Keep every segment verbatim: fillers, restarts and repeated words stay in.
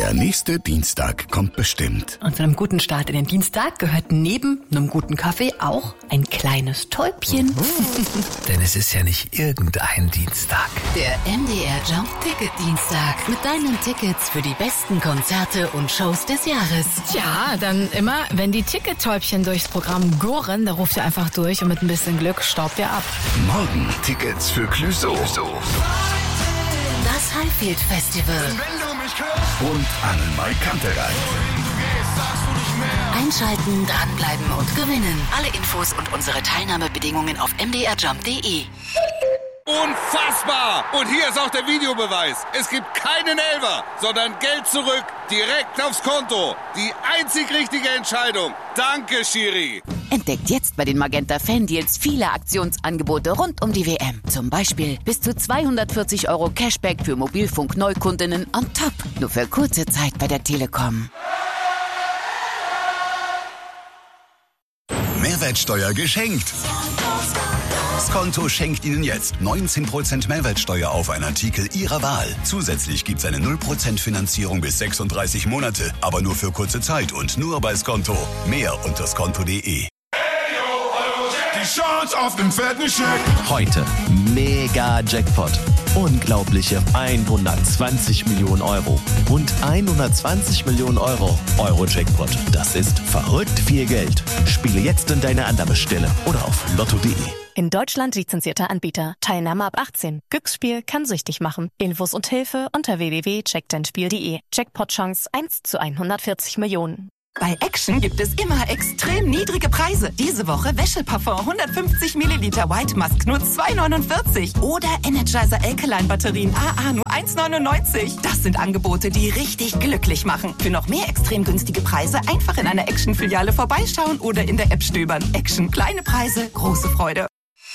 Der nächste Dienstag kommt bestimmt. Und zu einem guten Start in den Dienstag gehört neben einem guten Kaffee auch ein kleines Täubchen. Denn es ist ja nicht irgendein Dienstag. Der M D R Jump Ticket Dienstag mit deinen Tickets für die besten Konzerte und Shows des Jahres. Tja, dann immer, wenn die Tickettäubchen durchs Programm gurren, da ruft ihr einfach durch und mit ein bisschen Glück staubt ihr ab. Morgen Tickets für Clouseau. Das Highfield Festival. Und Annemai Kantereit. Einschalten, dranbleiben und gewinnen. Alle Infos und unsere Teilnahmebedingungen auf m d r jump punkt d e. Unfassbar! Und hier ist auch der Videobeweis. Es gibt keinen Elfer, sondern Geld zurück, direkt aufs Konto. Die einzig richtige Entscheidung. Danke, Schiri. Entdeckt jetzt bei den Magenta Fan-Deals viele Aktionsangebote rund um die W M. Zum Beispiel bis zu zweihundertvierzig Euro Cashback für Mobilfunk-Neukundinnen on top. Nur für kurze Zeit bei der Telekom. Mehrwertsteuer geschenkt. Skonto schenkt Ihnen jetzt neunzehn Prozent Mehrwertsteuer auf einen Artikel Ihrer Wahl. Zusätzlich gibt's eine null Prozent Finanzierung bis sechsunddreißig Monate, aber nur für kurze Zeit und nur bei Skonto. Mehr unter skonto punkt de. Die Chance auf den fetten Scheck. Heute mega Jackpot. Unglaubliche hundertzwanzig Millionen Euro. Rund hundertzwanzig Millionen Euro. Euro-Jackpot. Das ist verrückt viel Geld. Spiele jetzt in deine Annahmestelle oder auf lotto punkt de. In Deutschland lizenzierter Anbieter. Teilnahme ab achtzehn. Glücksspiel kann süchtig machen. Infos und Hilfe unter w w w punkt check dein spiel punkt de. Jackpot-Chance eins zu hundertvierzig Millionen. Bei Action gibt es immer extrem niedrige Preise. Diese Woche Wäscheparfum hundertfünfzig Milliliter White Musk nur zwei neunundvierzig. Oder Energizer Alkaline Batterien A A nur eins neunundneunzig. Das sind Angebote, die richtig glücklich machen. Für noch mehr extrem günstige Preise einfach in einer Action-Filiale vorbeischauen oder in der App stöbern. Action, kleine Preise, große Freude.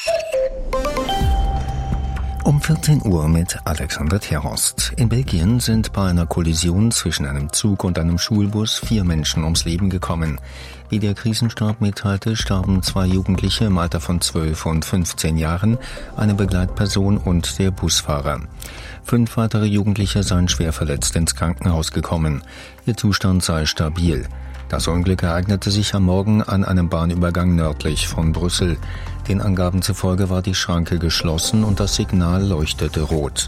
Um vierzehn Uhr mit Alexander Terhorst. In Belgien sind bei einer Kollision zwischen einem Zug und einem Schulbus vier Menschen ums Leben gekommen. Wie der Krisenstab mitteilte, starben zwei Jugendliche im Alter von zwölf und fünfzehn Jahren, eine Begleitperson und der Busfahrer. Fünf weitere Jugendliche seien schwer verletzt ins Krankenhaus gekommen. Ihr Zustand sei stabil. Das Unglück ereignete sich am Morgen an einem Bahnübergang nördlich von Brüssel. Den Angaben zufolge war die Schranke geschlossen und das Signal leuchtete rot.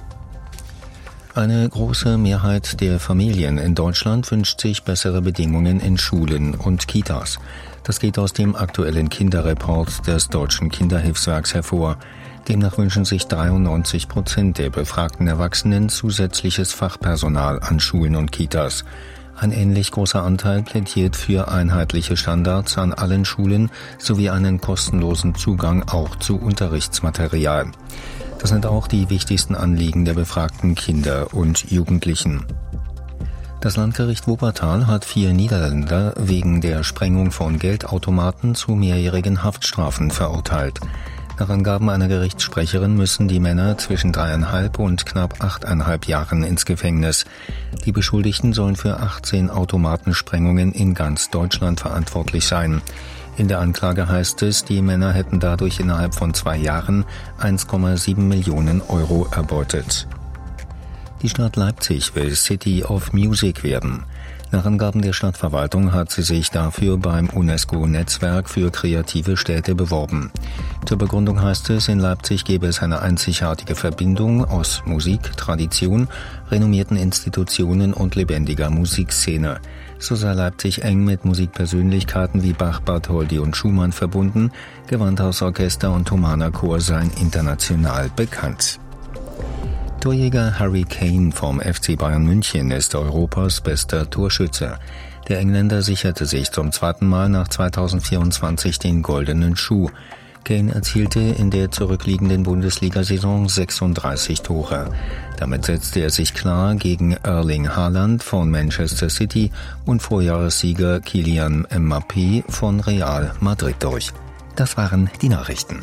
Eine große Mehrheit der Familien in Deutschland wünscht sich bessere Bedingungen in Schulen und Kitas. Das geht aus dem aktuellen Kinderreport des Deutschen Kinderhilfswerks hervor. Demnach wünschen sich dreiundneunzig Prozent der befragten Erwachsenen zusätzliches Fachpersonal an Schulen und Kitas. Ein ähnlich großer Anteil plädiert für einheitliche Standards an allen Schulen sowie einen kostenlosen Zugang auch zu Unterrichtsmaterial. Das sind auch die wichtigsten Anliegen der befragten Kinder und Jugendlichen. Das Landgericht Wuppertal hat vier Niederländer wegen der Sprengung von Geldautomaten zu mehrjährigen Haftstrafen verurteilt. Nach Angaben einer Gerichtssprecherin müssen die Männer zwischen dreieinhalb und knapp achteinhalb Jahren ins Gefängnis. Die Beschuldigten sollen für achtzehn Automatensprengungen in ganz Deutschland verantwortlich sein. In der Anklage heißt es, die Männer hätten dadurch innerhalb von zwei Jahren eins Komma sieben Millionen Euro erbeutet. Die Stadt Leipzig will City of Music werden. Nach Angaben der Stadtverwaltung hat sie sich dafür beim UNESCO-Netzwerk für kreative Städte beworben. Zur Begründung heißt es, in Leipzig gäbe es eine einzigartige Verbindung aus Musik, Tradition, renommierten Institutionen und lebendiger Musikszene. So sei Leipzig eng mit Musikpersönlichkeiten wie Bach, Bartholdy und Schumann verbunden. Gewandhausorchester und Thomaner Chor seien international bekannt. Torjäger Harry Kane vom F C Bayern München ist Europas bester Torschütze. Der Engländer sicherte sich zum zweiten Mal nach zweitausendvierundzwanzig den goldenen Schuh. Kane erzielte in der zurückliegenden Bundesliga-Saison sechsunddreißig Tore. Damit setzte er sich klar gegen Erling Haaland von Manchester City und Vorjahressieger Kylian Mbappé von Real Madrid durch. Das waren die Nachrichten.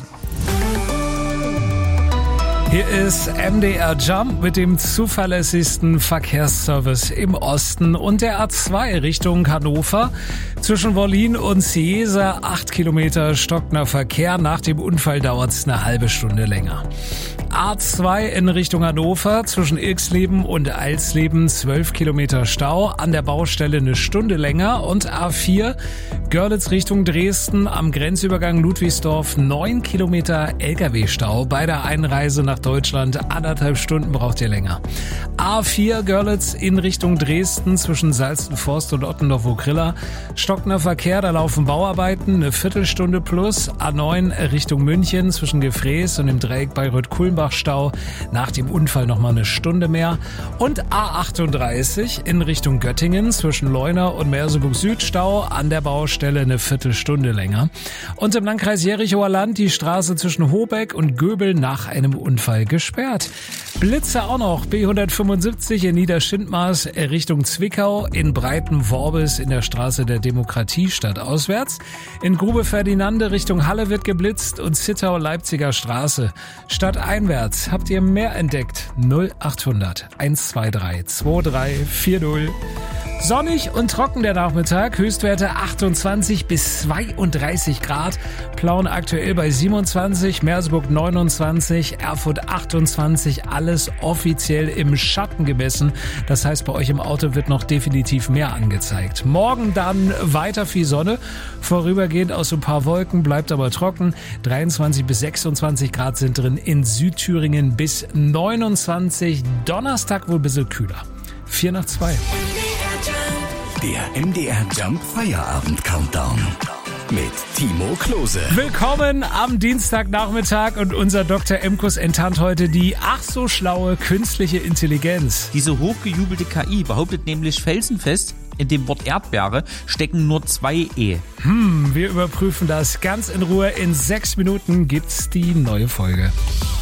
Hier ist M D R Jump mit dem zuverlässigsten Verkehrsservice im Osten und der A zwei Richtung Hannover. Zwischen Wollin und Ciesa acht Kilometer stockender Verkehr. Nach dem Unfall dauert es eine halbe Stunde länger. A zwei in Richtung Hannover zwischen Ilksleben und Alsleben zwölf Kilometer Stau, an der Baustelle eine Stunde länger. Und A vier Görlitz Richtung Dresden am Grenzübergang Ludwigsdorf neun Kilometer L K W-Stau. Bei der Einreise nach Deutschland anderthalb Stunden braucht ihr länger. A vier Görlitz in Richtung Dresden zwischen Salzenforst und Ottendorf-Okrilla. Stockender Verkehr, da laufen Bauarbeiten, eine Viertelstunde plus. A neun Richtung München zwischen Gefräß und dem Dreieck Bayreuth-Kulmbach-Stau. Nach dem Unfall nochmal eine Stunde mehr. Und A achtunddreißig in Richtung Göttingen zwischen Leuna und Merseburg-Süd-Stau. An der Baustelle eine Viertelstunde länger. Und im Landkreis Jerichoer Land die Straße zwischen Hobeck und Göbel nach einem Unfall gesperrt. Blitze auch noch. B hundertfünfundsiebzig in Niederschindmaß Richtung Zwickau, in Breitenworbis in der Straße der Demokratie stadtauswärts. In Grube Ferdinande Richtung Halle wird geblitzt und Zittau Leipziger Straße stadteinwärts. Habt ihr mehr entdeckt? null achthundert hundertzweiundzwanzig zweiunddreißig vierzig. Sonnig und trocken der Nachmittag, Höchstwerte achtundzwanzig bis zweiunddreißig Grad, Plauen aktuell bei siebenundzwanzig, Merseburg neunundzwanzig, Erfurt achtundzwanzig, alles offiziell im Schatten gemessen. Das heißt, bei euch im Auto wird noch definitiv mehr angezeigt. Morgen dann weiter viel Sonne, vorübergehend aus so ein paar Wolken, bleibt aber trocken. dreiundzwanzig bis sechsundzwanzig Grad sind drin, in Südthüringen bis neunundzwanzig, Donnerstag wohl ein bisschen kühler. vier nach zwei. Der M D R Jump Feierabend Countdown mit Timo Klose. Willkommen am Dienstagnachmittag und unser Doktor Emkus enttarnt heute die ach so schlaue künstliche Intelligenz. Diese hochgejubelte K I behauptet nämlich felsenfest, in dem Wort Erdbeere stecken nur zwei E. Hm, wir überprüfen das ganz in Ruhe. In sechs Minuten gibt's die neue Folge.